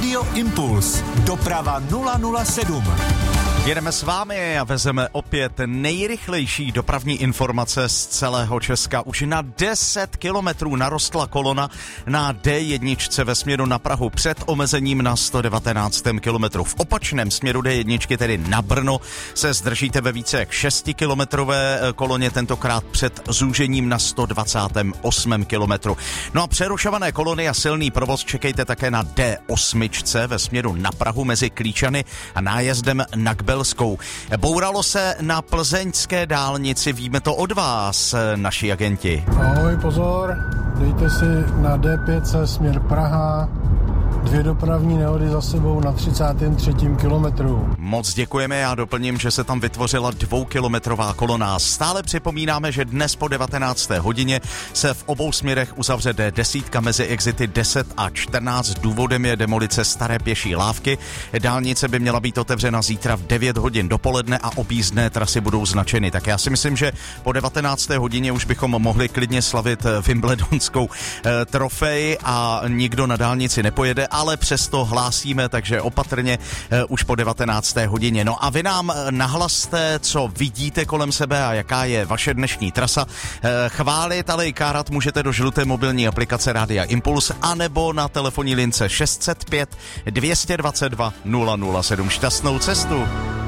Rádio Impuls. Doprava 007. Jedeme s vámi a vezeme opět nejrychlejší dopravní informace z celého Česka. Už na 10 kilometrů narostla kolona na D1 ve směru na Prahu před omezením na 119 kilometru. V opačném směru D1, tedy na Brno, se zdržíte ve více jak 6-kilometrové koloně, tentokrát před zúžením na 128 kilometru. No a přerušované kolony a silný provoz čekejte také na D8 ve směru na Prahu mezi Klíčany a nájezdem na Kbelskou. Bouralo se na plzeňské dálnici, víme to od vás, naši agenti. Ahoj, pozor, dejte si na D5 směr Praha, 2 dopravní nehody za sebou na 33. kilometru. Moc děkujeme, já doplním, že se tam vytvořila 2kilometrová kolona. Stále připomínáme, že dnes po 19. hodině se v obou směrech uzavře D10 mezi exity 10 a 14. Důvodem je demolice staré pěší lávky. Dálnice by měla být otevřena zítra v 9 hodin dopoledne a objízdné trasy budou značeny. Tak já si myslím, že po 19. hodině už bychom mohli klidně slavit Wimbledonskou trofej a nikdo na dálnici nepojede, ale přesto hlásíme, takže opatrně už po 19. hodině. No a vy nám nahlaste, co vidíte kolem sebe a jaká je vaše dnešní trasa. Chválit, ale i kárat můžete do žluté mobilní aplikace Rádia Impuls anebo na telefonní lince 605 222 007. Šťastnou cestu.